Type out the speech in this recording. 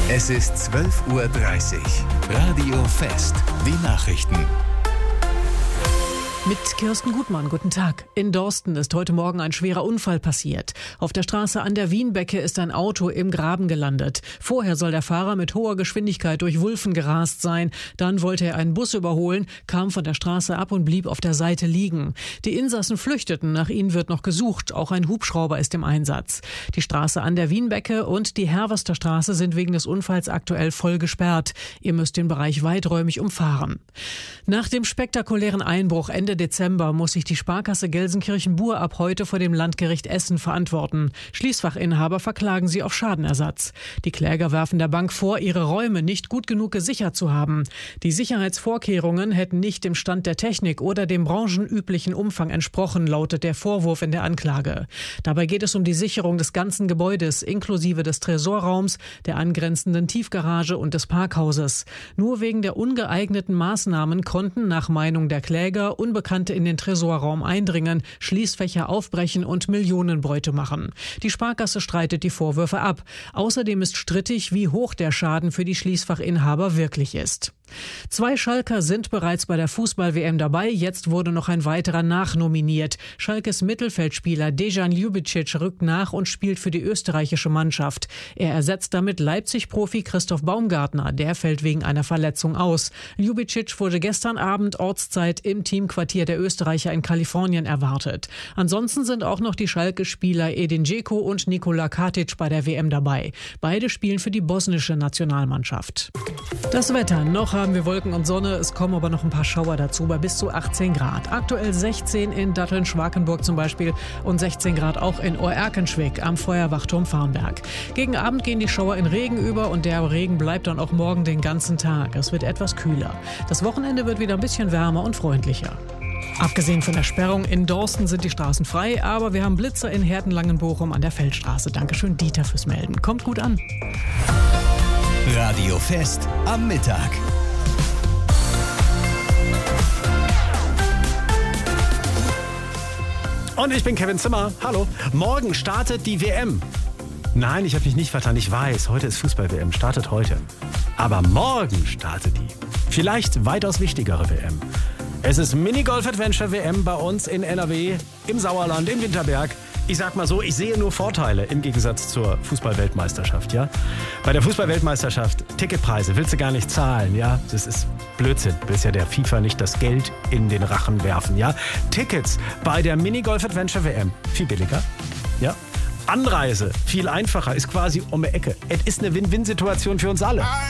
Es ist 12:30 Uhr. Radio Fest. Die Nachrichten. Mit Kirsten Gutmann, guten Tag. In Dorsten ist heute Morgen ein schwerer Unfall passiert. Auf der Straße an der Wienbecke ist ein Auto im Graben gelandet. Vorher soll der Fahrer mit hoher Geschwindigkeit durch Wulfen gerast sein. Dann wollte er einen Bus überholen, kam von der Straße ab und blieb auf der Seite liegen. Die Insassen flüchteten, nach ihnen wird noch gesucht. Auch ein Hubschrauber ist im Einsatz. Die Straße an der Wienbecke und die Herverster Straße sind wegen des Unfalls aktuell voll gesperrt. Ihr müsst den Bereich weiträumig umfahren. Nach dem spektakulären Einbruch Ende Dezember muss sich die Sparkasse Gelsenkirchen-Bur ab heute vor dem Landgericht Essen verantworten. Schließfachinhaber verklagen sie auf Schadenersatz. Die Kläger werfen der Bank vor, ihre Räume nicht gut genug gesichert zu haben. Die Sicherheitsvorkehrungen hätten nicht dem Stand der Technik oder dem branchenüblichen Umfang entsprochen, lautet der Vorwurf in der Anklage. Dabei geht es um die Sicherung des ganzen Gebäudes, inklusive des Tresorraums, der angrenzenden Tiefgarage und des Parkhauses. Nur wegen der ungeeigneten Maßnahmen konnten nach Meinung der Kläger Unbekannte in den Tresorraum eindringen, Schließfächer aufbrechen und Millionenbeute machen. Die Sparkasse streitet die Vorwürfe ab. Außerdem ist strittig, wie hoch der Schaden für die Schließfachinhaber wirklich ist. 2 Schalker sind bereits bei der Fußball-WM dabei. Jetzt wurde noch ein weiterer nachnominiert. Schalkes Mittelfeldspieler Dejan Ljubicic rückt nach und spielt für die österreichische Mannschaft. Er ersetzt damit Leipzig-Profi Christoph Baumgartner. Der fällt wegen einer Verletzung aus. Ljubicic wurde gestern Abend Ortszeit im Teamquartier der Österreicher in Kalifornien erwartet. Ansonsten sind auch noch die Schalke-Spieler Edin Dzeko und Nikola Katic bei der WM dabei. Beide spielen für die bosnische Nationalmannschaft. Das Wetter. Noch haben wir Wolken und Sonne, es kommen aber noch ein paar Schauer dazu bei bis zu 18 Grad. Aktuell 16 in Datteln-Schwakenburg zum Beispiel und 16 Grad auch in Oerkenschwick am Feuerwachturm Farnberg. Gegen Abend gehen die Schauer in Regen über und der Regen bleibt dann auch morgen den ganzen Tag. Es wird etwas kühler. Das Wochenende wird wieder ein bisschen wärmer und freundlicher. Abgesehen von der Sperrung in Dorsten sind die Straßen frei, aber wir haben Blitzer in Herten-Langenbochum an der Feldstraße. Dankeschön, Dieter, fürs Melden. Kommt gut an. Radio Fest am Mittag. Und ich bin Kevin Zimmer. Hallo. Morgen startet die WM. Nein, ich habe mich nicht vertan. Ich weiß, heute ist Fußball-WM. Startet heute. Aber morgen startet die vielleicht weitaus wichtigere WM. Es ist Minigolf-Adventure-WM bei uns in NRW, im Sauerland, im Winterberg. Ich sag mal so, ich sehe nur Vorteile im Gegensatz zur Fußball-Weltmeisterschaft, ja. Bei der Fußball-Weltmeisterschaft, Ticketpreise willst du gar nicht zahlen, ja. Das ist Blödsinn. Willst ja der FIFA nicht das Geld in den Rachen werfen, ja. Tickets bei der Minigolf-Adventure-WM viel billiger, ja. Anreise viel einfacher, ist quasi um die Ecke. Es ist eine Win-Win-Situation für uns alle.